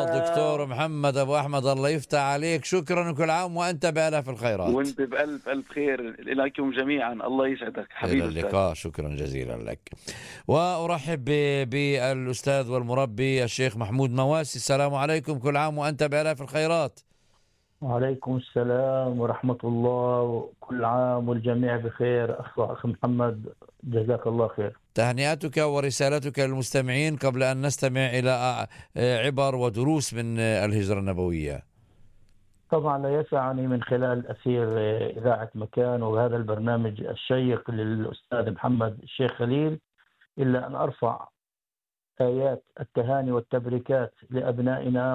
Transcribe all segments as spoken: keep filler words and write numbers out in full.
دكتور محمد أبو أحمد، الله يفتح عليك. شكرا، وكل عام وأنت بآلاف الخيرات. وانت بألف ألف خير لكم جميعا، الله يسعدك إلى حبيبي أستاذ. اللقاء، شكرا جزيلا لك. وأرحب ب- بالأستاذ والمربي الشيخ محمود مواسي. السلام عليكم، كل عام وأنت بآلاف الخيرات. وعليكم السلام ورحمة الله، وكل عام والجميع بخير. أخ أخ محمد، جزاك الله خير. تهنئتك ورسالتك للمستمعين قبل أن نستمع إلى عبر ودروس من الهجرة النبوية. طبعا لا يسعني من خلال أثير إذاعة مكان وهذا البرنامج الشيق للأستاذ محمد الشيخ خليل إلا أن أرفع آيات التهاني والتبريكات لأبنائنا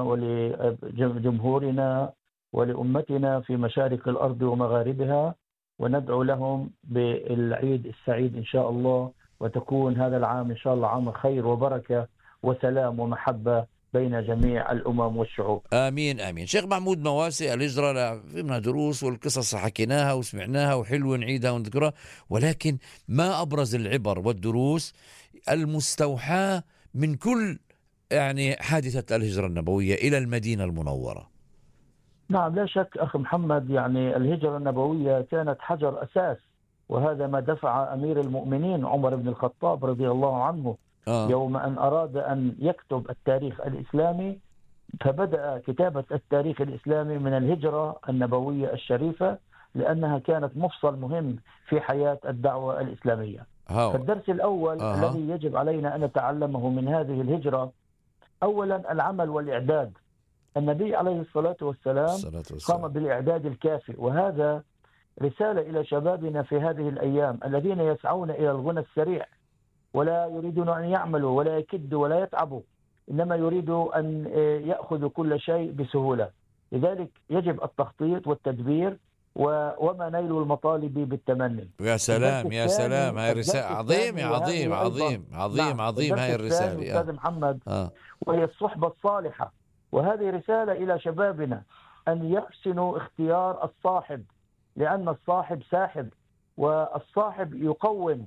ولجمهورنا ولأمتنا في مشارق الأرض ومغاربها، وندعو لهم بالعيد السعيد إن شاء الله، وتكون هذا العام إن شاء الله عام خير وبركة وسلام ومحبة بين جميع الأمم والشعوب. آمين آمين. شيخ محمود مواسي، الهجرة في منها دروس والقصص حكيناها وسمعناها وحلو نعيدها ونذكرها، ولكن ما أبرز العبر والدروس المستوحاة من كل يعني حادثة الهجرة النبوية إلى المدينة المنورة؟ نعم، لا شك أخي محمد، يعني الهجرة النبوية كانت حجر أساس، وهذا ما دفع أمير المؤمنين عمر بن الخطاب رضي الله عنه آه. يوم أن أراد أن يكتب التاريخ الإسلامي، فبدأ كتابة التاريخ الإسلامي من الهجرة النبوية الشريفة، لأنها كانت مفصل مهم في حياة الدعوة الإسلامية. هاو. فالدرس الأول آه. الذي يجب علينا أن نتعلمه من هذه الهجرة، أولا العمل والإعداد. النبي عليه الصلاة والسلام قام بالإعداد الكافي، وهذا رسالة إلى شبابنا في هذه الأيام الذين يسعون إلى الغنى السريع، ولا يريدون أن يعملوا ولا يكدوا ولا يتعبوا، إنما يريدوا أن يأخذوا كل شيء بسهولة. لذلك يجب التخطيط والتدبير وما نيل المطالب بالتمني. يا سلام يا سلام، هاي رسالة عظيمة عظيم عظيم عظيم عظيم. هاي الرسالة أستاذ محمد آه. وهي الصحبة الصالحة، وهذه رسالة إلى شبابنا أن يحسنوا اختيار الصاحب، لأن الصاحب ساحب، والصاحب يقوم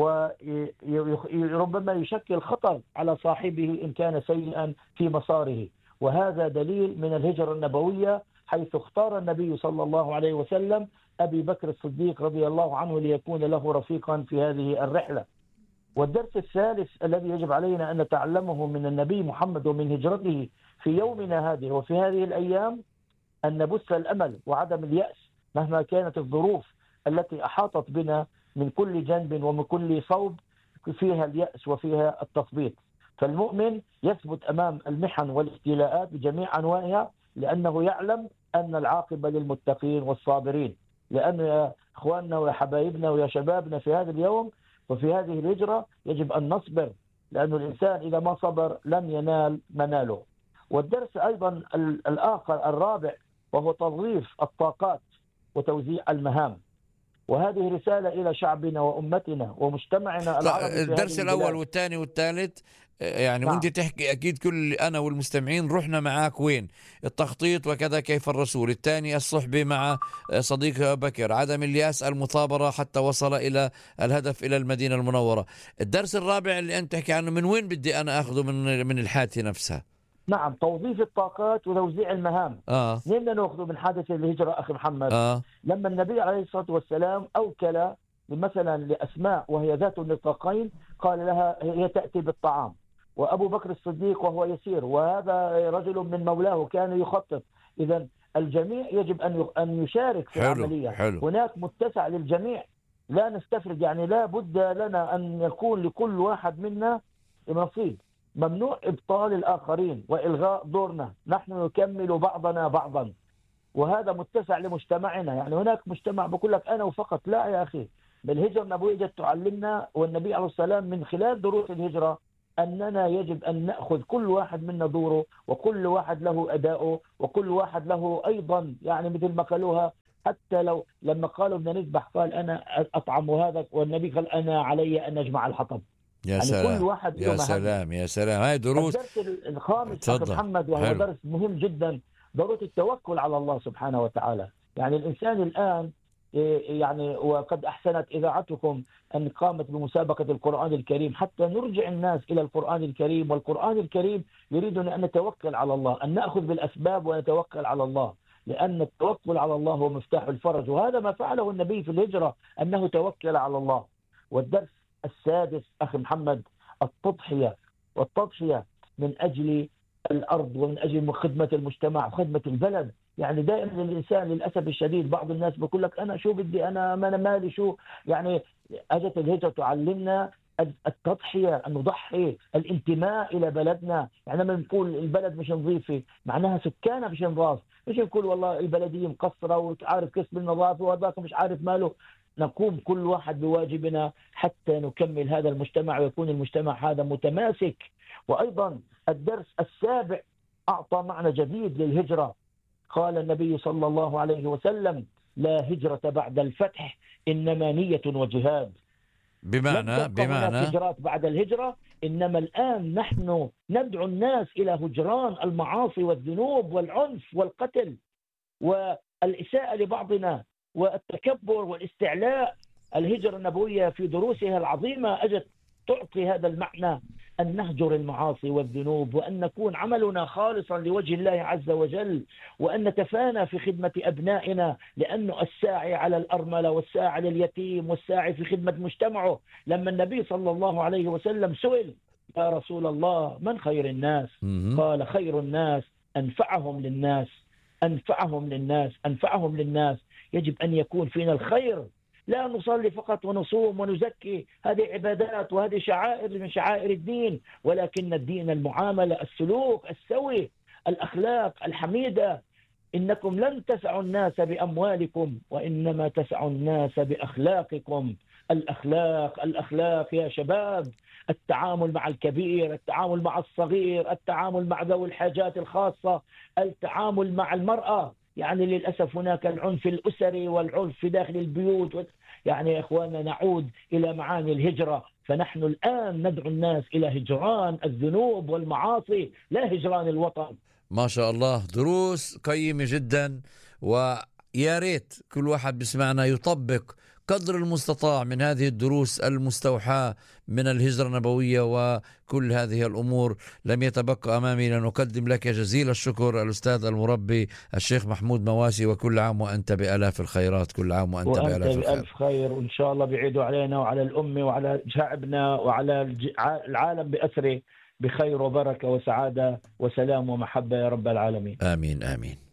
وربما يشكل خطر على صاحبه إن كان سيئا في مساره. وهذا دليل من الهجرة النبوية، حيث اختار النبي صلى الله عليه وسلم أبي بكر الصديق رضي الله عنه ليكون له رفيقا في هذه الرحلة. والدرس الثالث الذي يجب علينا أن نتعلمه من النبي محمد ومن هجرته في يومنا هذه وفي هذه الأيام، أن نبث الأمل وعدم اليأس مهما كانت الظروف التي أحاطت بنا من كل جنب ومن كل صوب فيها اليأس وفيها التثبيط. فالمؤمن يثبت أمام المحن والابتلاءات بجميع أنواعها، لأنه يعلم أن العاقبة للمتقين والصابرين. لأن يا إخواننا ويا حبايبنا ويا شبابنا في هذا اليوم وفي هذه الهجرة يجب أن نصبر، لأن الإنسان إذا ما صبر لن ينال مناله. والدرس أيضا الآخر الرابع وهو توظيف الطاقات وتوزيع المهام، وهذه رسالة إلى شعبنا وأمتنا ومجتمعنا العربي. الدرس الأول والثاني والثالث يعني نعم. وانت تحكي أكيد كل أنا والمستمعين رحنا معاك وين التخطيط وكذا، كيف الرسول. الثاني الصحبة مع صديق بكر، عدم الياس، المثابرة حتى وصل إلى الهدف إلى المدينة المنورة. الدرس الرابع اللي أنت تحكي عنه، من وين بدي أنا أخذه؟ من من الحادثة نفسها. نعم، توظيف الطاقات وتوزيع المهام. آه. منين نأخذه؟ من حادثة الهجرة أخي محمد. آه. لما النبي عليه الصلاة والسلام أوكل مثلا لأسماء وهي ذات النطاقين، قال لها هي تأتي بالطعام، وأبو بكر الصديق وهو يسير، وهذا رجل من مولاه كان يخطط. إذا الجميع يجب أن أن يشارك في حلو. العملية. حلو. هناك متسع للجميع، لا نستفرد، يعني لا بد لنا أن يكون لكل واحد منا نصيب. ممنوع إبطال الآخرين وإلغاء دورنا، نحن نكمل بعضنا بعضا، وهذا متسع لمجتمعنا. يعني هناك مجتمع بقول لك أنا وفقط، لا يا أخي، بالهجرة النبوية جت تعلمنا، والنبي عليه السلام من خلال دروس الهجرة أننا يجب أن نأخذ كل واحد منا دوره، وكل واحد له أداؤه، وكل واحد له أيضا يعني مثل ما قالوها، حتى لو لما قالوا بدنا نذبح قال أنا أطعم هذا، والنبي قال أنا علي أن أجمع الحطب. يا يعني سلام كل واحد يا سلام يا سلام. هاي دروس. الدرس الخامس أخي محمد وهو حلو. درس مهم جدا، ضرورة التوكل على الله سبحانه وتعالى. يعني الإنسان الآن يعني وقد أحسنت إذاعتكم أن قامت بمسابقة القرآن الكريم حتى نرجع الناس إلى القرآن الكريم. والقرآن الكريم يريدنا أن نتوكل على الله، أن نأخذ بالأسباب ونتوكل على الله، لأن التوكل على الله هو مفتاح الفرج. وهذا ما فعله النبي في الهجرة، أنه توكل على الله. والدرس السادس أخي محمد، التضحية، والتضحية من أجل الأرض ومن أجل خدمة المجتمع وخدمة البلد. يعني دائما الإنسان للأسف الشديد بعض الناس بيقول لك أنا شو بدي، أنا ما أنا مالي شو. يعني أجت الهجرة تعلمنا التضحية، أن نضحي، الانتماء إلى بلدنا. يعني لما نقول البلد مش نظيفة معناها سكانها مش نظاف، مش نقول والله البلدية مقصرة وعارف كسب النظافة وهذاك مش عارف ماله. نقوم كل واحد بواجبنا حتى نكمل هذا المجتمع ويكون المجتمع هذا متماسك. وأيضا الدرس السابع أعطى معنى جديد للهجرة. قال النبي صلى الله عليه وسلم: لا هجرة بعد الفتح إنما نية وجهاد. بمعنى بمعنى هجرات بعد الهجرة، إنما الآن نحن ندعو الناس إلى هجران المعاصي والذنوب والعنف والقتل والإساءة لبعضنا والتكبر والاستعلاء. الهجرة النبوية في دروسها العظيمة أجت تعطي هذا المعنى، أن نهجر المعاصي والذنوب، وأن نكون عملنا خالصا لوجه الله عز وجل، وأن نتفانى في خدمة أبنائنا، لأنه الساعي على الأرملة والساعي لليتيم والساعي في خدمة مجتمعه. لما النبي صلى الله عليه وسلم سئل: يا رسول الله من خير الناس؟ قال: خير الناس أنفعهم للناس. أنفعهم للناس أنفعهم للناس. يجب أن يكون فينا الخير، لا نصلي فقط ونصوم ونزكي، هذه عبادات وهذه شعائر من شعائر الدين، ولكن الدين المعاملة، السلوك السوي، الأخلاق الحميدة. إنكم لن تسعوا الناس بأموالكم وإنما تسعوا الناس بأخلاقكم. الأخلاق الأخلاق يا شباب، التعامل مع الكبير، التعامل مع الصغير، التعامل مع ذوي الحاجات الخاصة، التعامل مع المرأة. يعني للأسف هناك العنف الأسري والعنف في داخل البيوت. يعني يا إخواننا نعود إلى معاني الهجرة، فنحن الآن ندعو الناس إلى هجران الذنوب والمعاصي، لا هجران الوطن. ما شاء الله، دروس قيمة جدا، ويا ريت كل واحد بسمعنا يطبق قدر المستطاع من هذه الدروس المستوحاة من الهجرة النبوية وكل هذه الأمور. لم يتبقى أمامي لأن أقدم لك جزيل الشكر الأستاذ المربي الشيخ محمود مواسي، وكل عام وأنت بألاف الخيرات. كل عام وأنت, وأنت بألاف الخير. بألف خير، وإن شاء الله بعيدوا علينا وعلى الأمة وعلى شعبنا وعلى العالم بأسره بخير وبركة وسعادة وسلام ومحبة يا رب العالمين. آمين آمين.